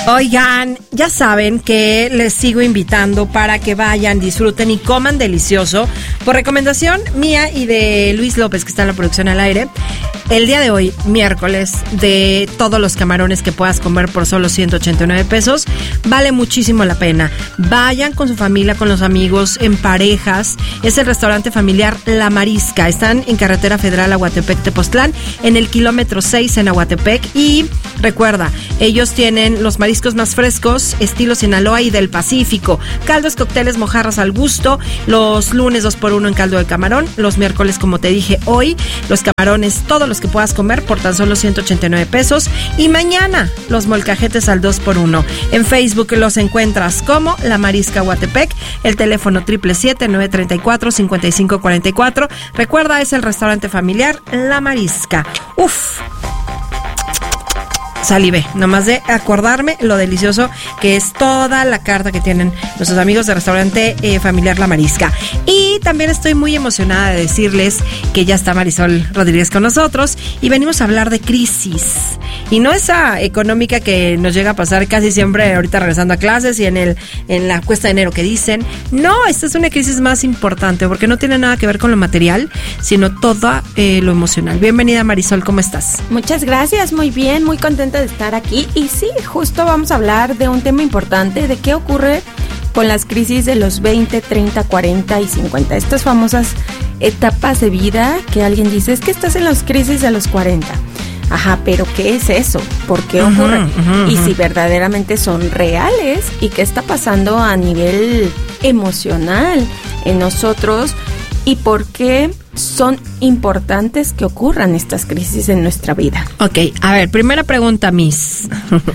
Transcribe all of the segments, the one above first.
Oigan, ya saben que les sigo invitando para que vayan, disfruten y coman delicioso. Por recomendación mía y de Luis López, que está en la producción al aire, el día de hoy, miércoles, de todos los camarones que puedas comer por solo 189 pesos, vale muchísimo la pena. Vayan con su familia, con los amigos, en parejas. Es el restaurante familiar La Marisca. Están en Carretera Federal Aguatepec-Tepoztlán, en el kilómetro 6 en Aguatepec. Y recuerda, ellos tienen los mariscos más frescos, estilo Sinaloa y del Pacífico. Caldos, cócteles, mojarras al gusto. Los lunes 2x1 en caldo de camarón. Los miércoles, como te dije hoy, los camarones, todos los que puedas comer por tan solo 189 pesos. Y mañana, los molcajetes al 2x1. En Facebook los encuentras como La Marisca Aguatepec. El teléfono 777-934-5544. Recuerda, es el restaurante familiar La Marisca. Uf. Salivé, nomás de acordarme lo delicioso que es toda la carta que tienen nuestros amigos del restaurante familiar La Marisca. Y también estoy muy emocionada de decirles que ya está Marisol Rodríguez con nosotros y venimos a hablar de crisis. Y no esa económica que nos llega a pasar casi siempre ahorita regresando a clases y en la cuesta de enero que dicen. No, esta es una crisis más importante porque no tiene nada que ver con lo material, sino todo lo emocional. Bienvenida, Marisol, ¿cómo estás? Muchas gracias, muy bien, muy contenta de estar aquí. Y sí, justo vamos a hablar de un tema importante, de qué ocurre con las crisis de los 20, 30, 40 y 50. Estas famosas etapas de vida que alguien dice, es que estás en las crisis de los 40. Ajá, pero ¿qué es eso? ¿Por qué ocurre? Y si verdaderamente son reales y qué está pasando a nivel emocional en nosotros y por qué son importantes que ocurran estas crisis en nuestra vida. Ok, a ver, primera pregunta, Miss.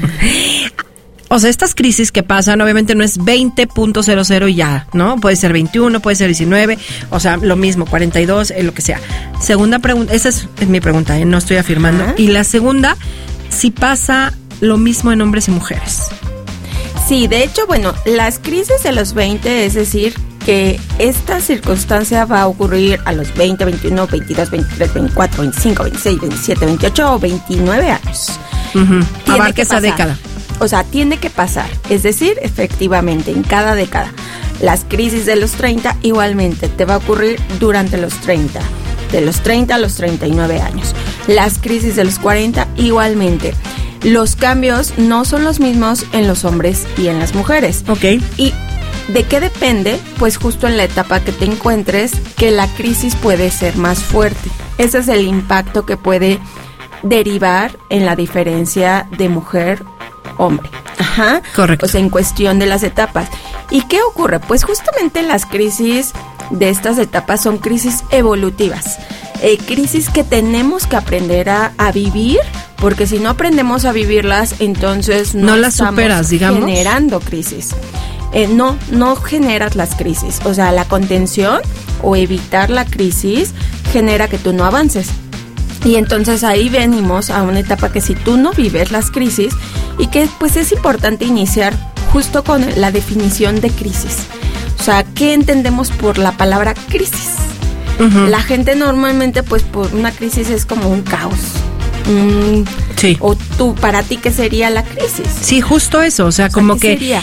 O sea, estas crisis que pasan, obviamente no es 20.00 y ya, ¿no? Puede ser 21, puede ser 19, o sea, lo mismo, 42, lo que sea. Segunda pregunta, esa es mi pregunta, no estoy afirmando. Ajá. Y la segunda, si pasa lo mismo en hombres y mujeres. Sí, de hecho, bueno, las crisis de los 20, es decir, que esta circunstancia va a ocurrir a los 20, 21, 22, 23, 24, 25, 26, 27, 28 o 29 años. Abarca esa década. O sea, tiene que pasar. Es decir, efectivamente, en cada década. Las crisis de los 30 igualmente te va a ocurrir durante los 30. De los 30 a los 39 años. Las crisis de los 40 igualmente. Los cambios no son los mismos en los hombres y en las mujeres. Ok. Y ¿de qué depende? Pues justo en la etapa que te encuentres, que la crisis puede ser más fuerte. Ese es el impacto que puede derivar en la diferencia de mujer-hombre. Ajá. Correcto. O sea, en cuestión de las etapas. ¿Y qué ocurre? Pues justamente las crisis de estas etapas son crisis evolutivas. Crisis que tenemos que aprender a vivir, porque si no aprendemos a vivirlas, entonces no las superas, digamos. Generando crisis. No generas las crisis. O sea, la contención o evitar la crisis genera que tú no avances. Y entonces ahí venimos a una etapa que si tú no vives las crisis y que pues es importante iniciar justo con la definición de crisis. O sea, ¿qué entendemos por la palabra crisis? La gente normalmente pues por una crisis es como un caos. Sí. O tú, para ti, ¿qué sería la crisis? Sí, justo eso. O sea, como que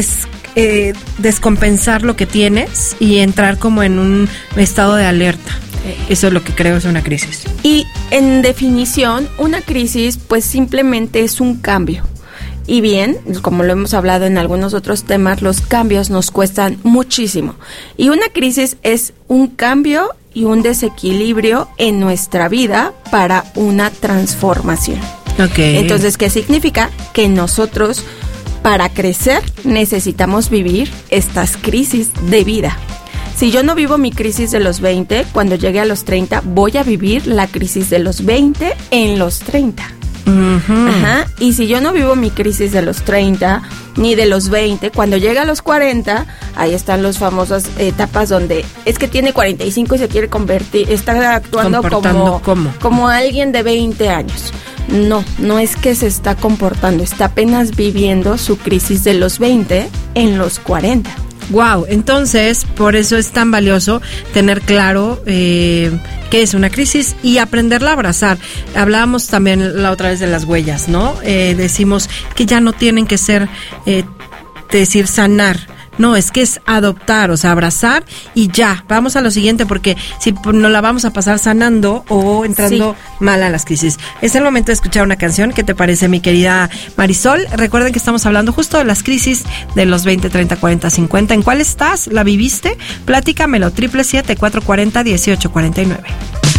descompensar lo que tienes y entrar como en un estado de alerta. Eso es lo que creo es una crisis. Y en definición, una crisis pues simplemente es un cambio. Y bien, como lo hemos hablado en algunos otros temas, los cambios nos cuestan muchísimo. Y una crisis es un cambio y un desequilibrio en nuestra vida para una transformación. Okay. Entonces, ¿qué significa? Que nosotros, para crecer, necesitamos vivir estas crisis de vida. Si yo no vivo mi crisis de los 20, cuando llegue a los 30, voy a vivir la crisis de los 20 en los 30. Ajá. Y si yo no vivo mi crisis de los 30 ni de los 20, cuando llega a los 40, ahí están las famosas etapas donde es que tiene 45 y se quiere convertir, está actuando como alguien de 20 años. No es que se está comportando, está apenas viviendo su crisis de los 20 en los 40. Wow, entonces por eso es tan valioso tener claro qué es una crisis y aprenderla a abrazar. Hablábamos también la otra vez de las huellas, ¿no? Decimos que ya no tienen que ser, decir sanar. No, es que es adoptar, o sea, abrazar y ya. Vamos a lo siguiente, porque si no la vamos a pasar sanando o entrando mal a las crisis. Es el momento de escuchar una canción. ¿Qué te parece, mi querida Marisol? Recuerden que estamos hablando justo de las crisis de los 20, 30, 40, 50. ¿En cuál estás? ¿La viviste? Platícamelo, 777-440-1849.